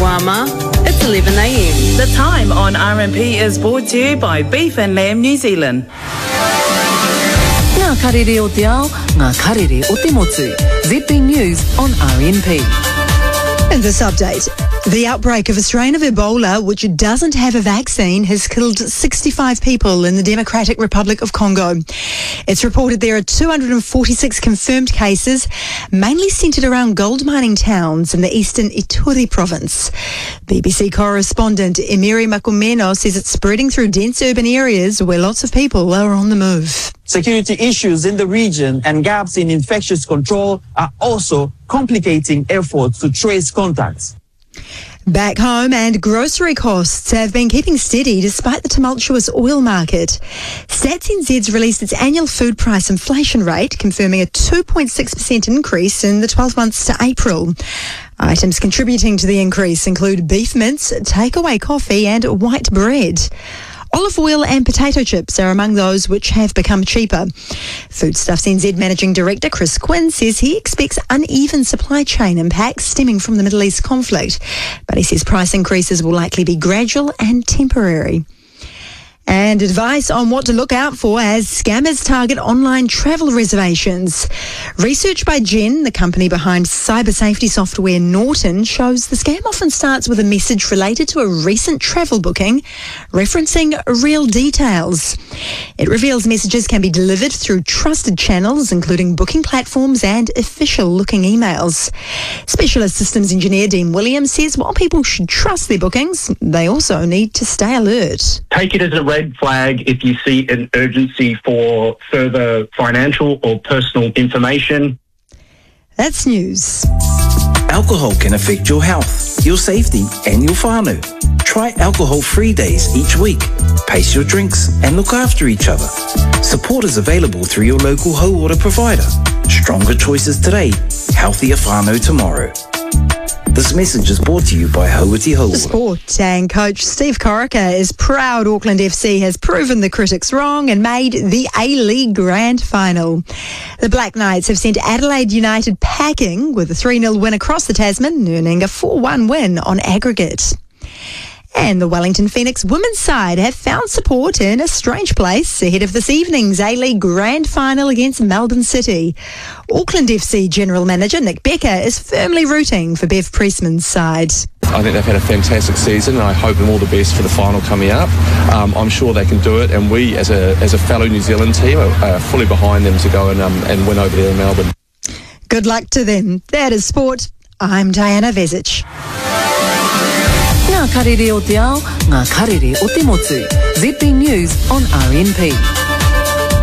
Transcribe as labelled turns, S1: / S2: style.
S1: Mama. It's 11 a.m.
S2: The time on RMP is brought to you by Beef and Lamb New Zealand.
S3: Ngā karere o te ao, ngā karere o te motu. ZB News on RMP.
S4: In this update, the outbreak of a strain of Ebola, which doesn't have a vaccine, has killed 65 people in the Democratic Republic of Congo. It's reported there are 246 confirmed cases, mainly centred around gold mining towns in the eastern Ituri province. BBC correspondent Emiri Makumeno says it's spreading through dense urban areas where lots of people are on the move.
S5: Security issues in the region and gaps in infectious control are also complicating efforts to trace contacts.
S4: Back home, and grocery costs have been keeping steady despite the tumultuous oil market. Stats NZ's released its annual food price inflation rate, confirming a 2.6% increase in the 12 months to April. Items contributing to the increase include beef mince, takeaway coffee and white bread. Olive oil and potato chips are among those which have become cheaper. Foodstuffs NZ Managing Director Chris Quinn says he expects uneven supply chain impacts stemming from the Middle East conflict, but he says price increases will likely be gradual and temporary. And advice on what to look out for as scammers target online travel reservations. Research by Gen, the company behind cyber safety software Norton, shows the scam often starts with a message related to a recent travel booking, referencing real details. It reveals messages can be delivered through trusted channels, including booking platforms and official-looking emails. Specialist systems engineer Dean Williams says while people should trust their bookings, they also need to stay alert.
S6: Take it as a red flag if you see an urgency for further financial or personal information.
S4: That's news.
S7: Alcohol can affect your health, your safety and your whānau. Try alcohol-free days each week. Pace your drinks and look after each other. Support is available through your local Hauora provider. Stronger choices today, healthier whānau tomorrow. This message is brought to you by Hauiti Hauora.
S4: Sport and coach Steve Corica is proud Auckland FC has proven the critics wrong and made the A-League Grand Final. The Black Knights have sent Adelaide United packing with a 3-0 win across the Tasman, earning a 4-1 win on aggregate. And the Wellington Phoenix women's side have found support in a strange place ahead of this evening's A-League Grand Final against Melbourne City. Auckland FC General Manager Nick Becker is firmly rooting for Bev Priestman's side.
S8: I think they've had a fantastic season and I hope them all the best for the final coming up. I'm sure they can do it, and we as a fellow New Zealand team are fully behind them to go and win over there in Melbourne.
S4: Good luck to them. That is sport. I'm Diana Vezic.
S3: Ngā karere o te ao, ngā karere o te motu. ZB News on RMP.